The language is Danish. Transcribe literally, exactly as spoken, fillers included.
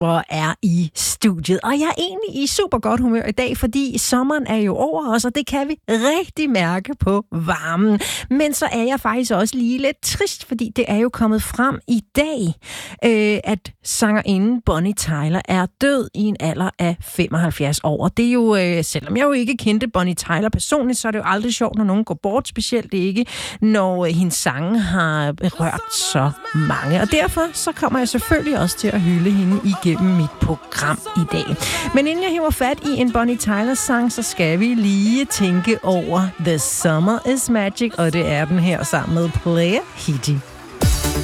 og er i studiet. Og jeg er egentlig i super godt humør i dag, fordi sommeren er jo over os, og det kan vi rigtig mærke på varmen. Men så er jeg faktisk også lige lidt trist, fordi det er jo kommet frem i dag, øh, at sangerinden Bonnie Tyler er død i en alder af femoghalvfjerds år. Det er jo, øh, selvom jeg jo ikke kendte Bonnie Tyler personligt, så er det jo aldrig sjovt, når nogen går bort, specielt ikke, når øh, hendes sange har berørt så mange. Og derfor så kommer jeg selvfølgelig også til at hylde hende igennem mit program i dag. Men inden jeg hiver fat i en Bonnie Tyler sang, så skal vi lige tænke over The Summer is Magic, og det er den her sammen med Player Hitty.